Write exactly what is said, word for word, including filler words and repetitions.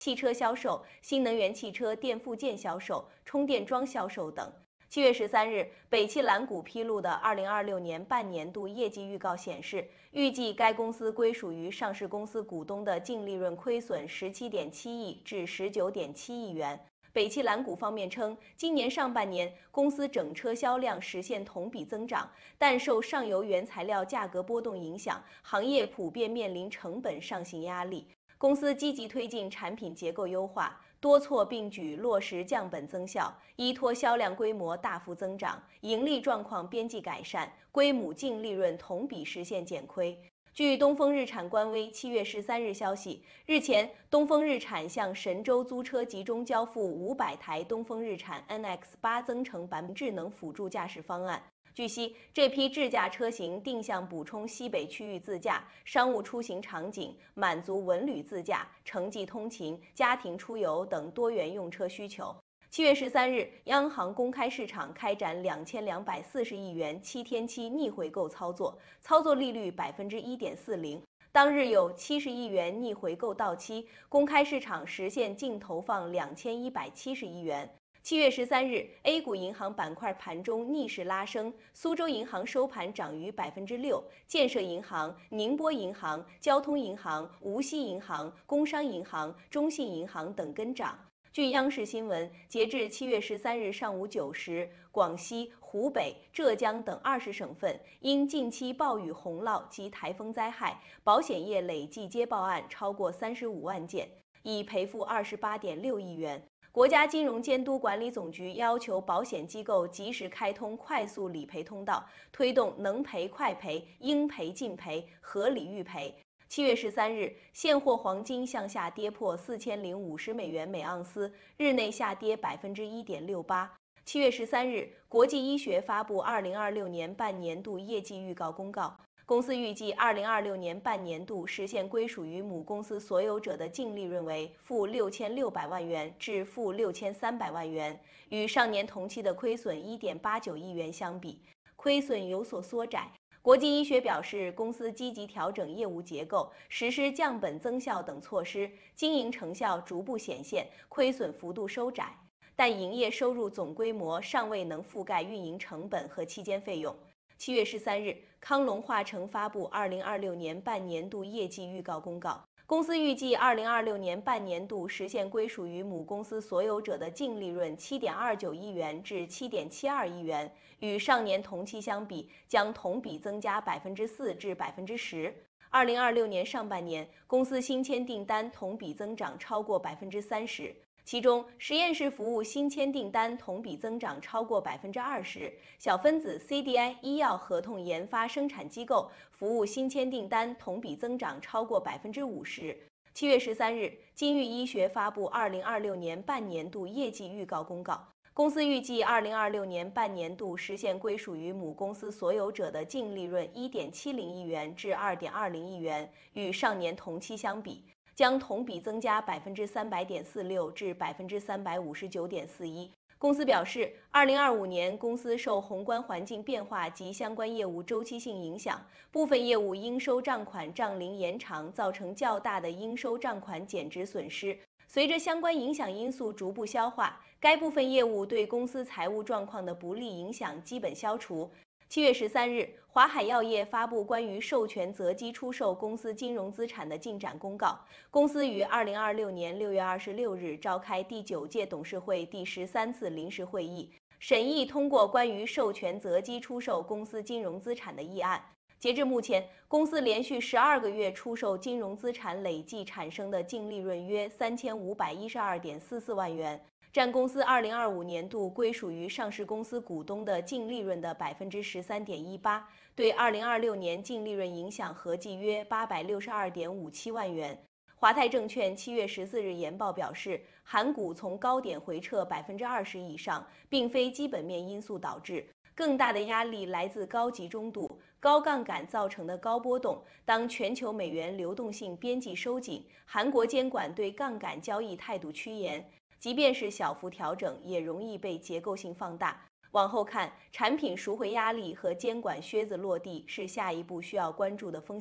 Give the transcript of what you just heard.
汽车销售、新能源汽车电附件销售、充电桩销售等。七月十三日，北汽蓝谷披露的二零二六年半年度业绩预告显示，预计该公司归属于上市公司股东的净利润亏损十七点七亿至十九点七亿元。北汽蓝谷方面称，今年上半年公司整车销量实现同比增长，但受上游原材料价格波动影响，行业普遍面临成本上行压力。公司积极推进产品结构优化，多措并举落实降本增效，依托销量规模大幅增长，盈利状况边际改善，归母净利润同比实现减亏。据东风日产官微七月十三日消息，日前，东风日产向神州租车集中交付五百台东风日产 N X 八增程版智能辅助驾驶方案。据悉，这批智驾车型定向补充西北区域自驾、商务出行场景，满足文旅自驾、城际通勤、家庭出游等多元用车需求。七月十三日，央行公开市场开展两千两百四十亿元七天期逆回购操作，操作利率百分之一点四零。当日有七十亿元逆回购到期，公开市场实现净投放两千一百七十亿元。七月十三日 ，A 股银行板块盘中逆势拉升，苏州银行收盘涨逾百分之六，建设银行、宁波银行、交通银行、无锡银行、工商银行、中信银行等跟涨。据央视新闻，截至七月十三日上午九时，广西、湖北、浙江等二十省份因近期暴雨洪涝及台风灾害，保险业累计接报案超过三十五万件，已赔付二十八点六亿元。国家金融监督管理总局要求保险机构及时开通快速理赔通道，推动能赔快赔、应赔尽赔、合理预赔。七月十三日，现货黄金向下跌破四千零五十美元每盎司，日内下跌百分之一点六八。七月十三日，国际医学发布二零二六年半年度业绩预告公告。公司预计二零二六年半年度实现归属于母公司所有者的净利润为负六千六百万元至负六千三百万元，与上年同期的亏损一点八九亿元相比，亏损有所缩窄。国际医学表示，公司积极调整业务结构，实施降本增效等措施，经营成效逐步显现，亏损幅度收窄，但营业收入总规模尚未能覆盖运营成本和期间费用。七月十三日，康龙化成发布二零二六年半年度业绩预告公告。公司预计二零二六年半年度实现归属于母公司所有者的净利润七点二九亿元至七点七二亿元，与上年同期相比，将同比增加百分之四至百分之十。二零二六年上半年，公司新签订单同比增长超过百分之三十。其中，实验室服务新签订单同比增长超过百分之二十，小分子 C D I 医药合同研发生产机构服务新签订单同比增长超过百分之五十。七月十三日，金域医学发布二零二六年半年度业绩预告公告。公司预计二零二六年半年度实现归属于母公司所有者的净利润一点七零亿元至二点二零亿元，与上年同期相比，将同比增加百分之三百点四六至百分之三百五十九点四一。公司表示，二零二五年公司受宏观环境变化及相关业务周期性影响，部分业务应收账款账龄延长，造成较大的应收账款减值损失。随着相关影响因素逐步消化，该部分业务对公司财务状况的不利影响基本消除。七月十三日，华海药业发布关于授权择机出售公司金融资产的进展公告。公司于二零二六年六月二十六日召开第九届董事会第十三次临时会议，审议通过关于授权择机出售公司金融资产的议案。截至目前，公司连续十二个月出售金融资产累计产生的净利润约三千五百一十二点四四万元。占公司二零二五年度归属于上市公司股东的净利润的百分之十三点一八，对二零二六年净利润影响合计约八百六十二点五七万元。华泰证券七月十四日研报表示，韩股从高点回撤百分之二十以上，并非基本面因素导致，更大的压力来自高集中度、高杠杆造成的高波动。当全球美元流动性边际收紧，韩国监管对杠杆交易态度趋严。即便是小幅调整，也容易被结构性放大。往后看，产品赎回压力和监管靴子落地是下一步需要关注的风险。